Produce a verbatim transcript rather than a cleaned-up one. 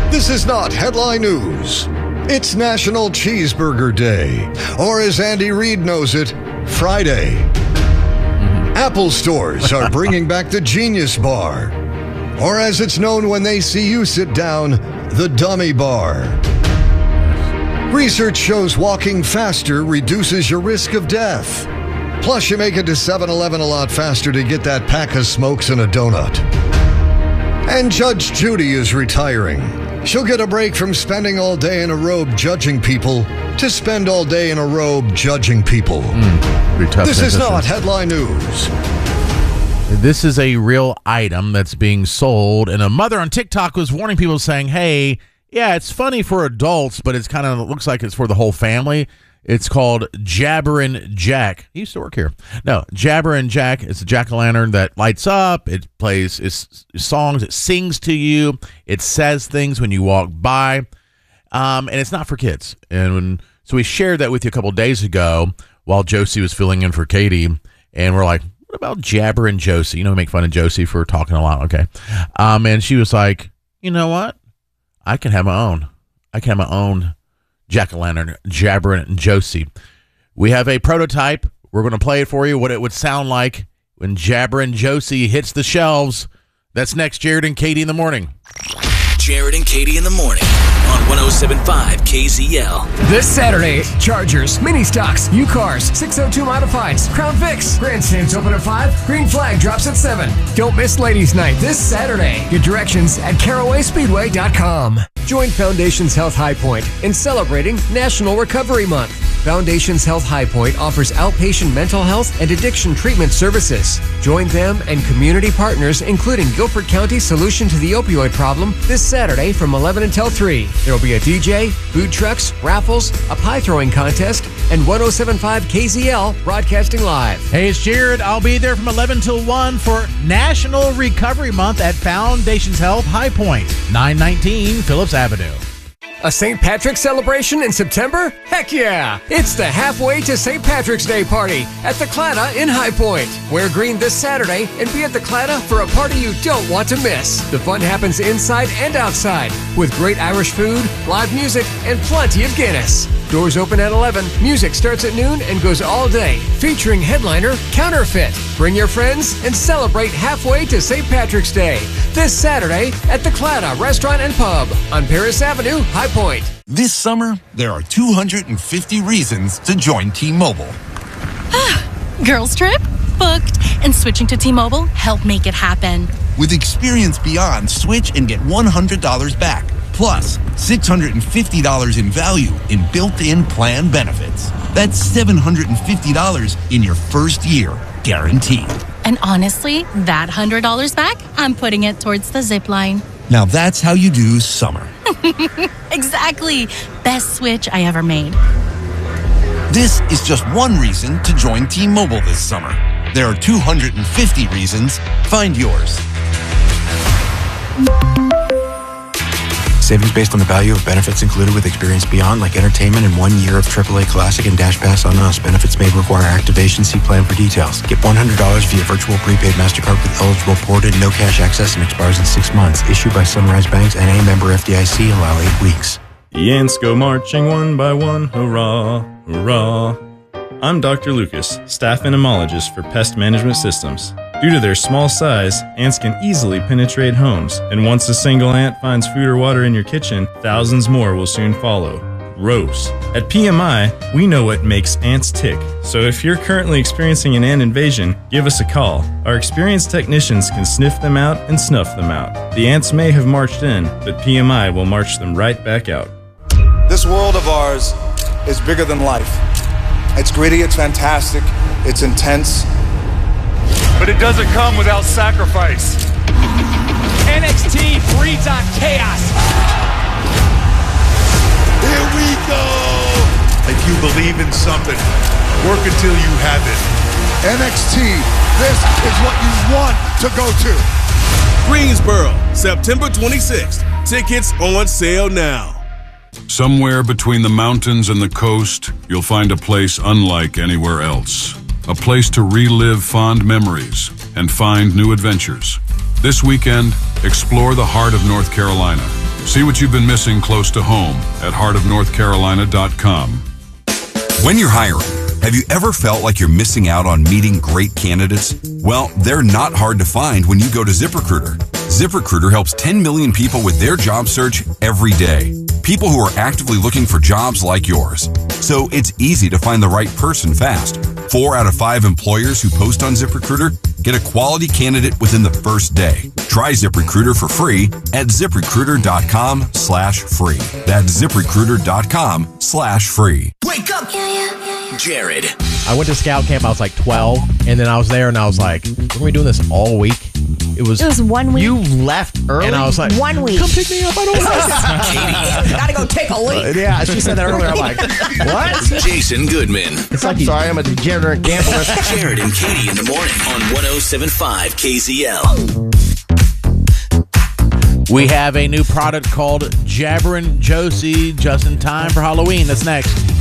This is not headline news. It's National Cheeseburger Day, or as Andy Reid knows it, Friday. Apple stores are bringing back the Genius Bar, or as it's known when they see you sit down, the Dummy Bar. Research shows walking faster reduces your risk of death. Plus, you make it to seven eleven a lot faster to get that pack of smokes and a donut. And Judge Judy is retiring. She'll get a break from spending all day in a robe judging people to spend all day in a robe judging people. Mm, tough this is transition. not headline news. This is a real item that's being sold, and a mother on TikTok was warning people, saying, hey, yeah, it's funny for adults, but it's kind of looks like it's for the whole family. It's called Jabberin' Jack. He used to work here. No, Jabberin' Jack. It's a jack-o'-lantern that lights up. It plays its songs. It sings to you. It says things when you walk by. Um, and it's not for kids. And when, so we shared that with you a couple days ago while Josie was filling in for Katie. And we're like, what about Jabberin' Josie? You know, we make fun of Josie for talking a lot. Okay. Um, and she was like, you know what? I can have my own. I can have my own jack-o'-lantern, Jabberin' Josie. We have a prototype. We're going to play it for you, what it would sound like when Jabberin' Josie hits the shelves. That's next, Jared and Katie in the morning. Jared and Katie in the morning on one oh seven point five K Z L. This Saturday, Chargers, mini stocks, U-Cars, six oh two Modifieds, Crown Vics, Grandstands open at five, Green Flag drops at seven. Don't miss Ladies Night this Saturday. Get directions at caraway speedway dot com. Join Foundations Health High Point in celebrating National Recovery Month. Foundations Health High Point offers outpatient mental health and addiction treatment services. Join them and community partners, including Guilford County Solution to the Opioid Problem, this Saturday from eleven until three. There will be a D J, food trucks, raffles, a pie throwing contest, and one oh seven point five K Z L broadcasting live. Hey, it's Jared. I'll be there from eleven till one for National Recovery Month at Foundations Health High Point, nine nineteen Phillips Avenue. A Saint Patrick's celebration in September? Heck yeah! It's the Halfway to Saint Patrick's Day party at the Clatta in High Point. Wear green this Saturday and be at the Clatta for a party you don't want to miss. The fun happens inside and outside with great Irish food, live music, and plenty of Guinness. Doors open at eleven, music starts at noon and goes all day, featuring headliner Counterfeit. Bring your friends and celebrate Halfway to Saint Patrick's Day this Saturday at the Clatta Restaurant and Pub on Paris Avenue, High Point. This summer, there are two hundred fifty reasons to join T-Mobile. Girls trip? Booked. And switching to T-Mobile helped make it happen. With Experience Beyond, switch and get one hundred dollars back. Plus, six hundred fifty dollars in value in built-in plan benefits. That's seven hundred fifty dollars in your first year, guaranteed. And honestly, that one hundred dollars back, I'm putting it towards the zip line. Now that's how you do summer. Exactly. Best switch I ever made. This is just one reason to join T-Mobile this summer. There are two hundred fifty reasons. Find yours. Savings based on the value of benefits included with Experience Beyond, like entertainment and one year of triple A Classic and Dash Pass on us. Benefits may require activation. See plan for details. Get one hundred dollars via virtual prepaid MasterCard with eligible ported, no cash access, and expires in six months. Issued by Sunrise Banks and a member F D I C. Allow eight weeks. The ants go marching one by one. Hurrah, hurrah. I'm Doctor Lucas, staff entomologist for Pest Management Systems. Due to their small size, ants can easily penetrate homes, and once a single ant finds food or water in your kitchen, thousands more will soon follow. Gross. At P M I, we know what makes ants tick, so if you're currently experiencing an ant invasion, give us a call. Our experienced technicians can sniff them out and snuff them out. The ants may have marched in, but P M I will march them right back out. This world of ours is bigger than life. It's gritty, it's fantastic, it's intense. But it doesn't come without sacrifice. N X T breeds on chaos. Here we go! If you believe in something, work until you have it. N X T, this is what you want to go to. Greensboro, September twenty-sixth. Tickets on sale now. Somewhere between the mountains and the coast, you'll find a place unlike anywhere else. A place to relive fond memories and find new adventures. This weekend, explore the heart of North Carolina See what you've been missing close to home at heart of north carolina dot com. When you're hiring, have you ever felt like you're missing out on meeting great candidates? Well, they're not hard to find when you go to ZipRecruiter. ZipRecruiter helps ten million people with their job search every day. People who are actively looking for jobs like yours. So it's easy to find the right person fast. Four out of five employers who post on ZipRecruiter get a quality candidate within the first day. Try ZipRecruiter for free at ZipRecruiter.com slash free. That's ZipRecruiter.com slash free. Wake up! Jared. I went to scout camp. I was like twelve, and then I was there, and I was like, "We're gonna be doing this all week." It was. It was one week. You left early, and I was like, "One week. Come pick me up. I don't like Gotta go take a leak." Uh, yeah, she said that earlier. I'm like, "What?" Jason Goodman. It's like, I'm sorry, I'm a degenerate gambler. Jared and Katie in the morning on one oh seven point five K Z L. We have a new product called Jabberin' Josie, just in time for Halloween. That's next.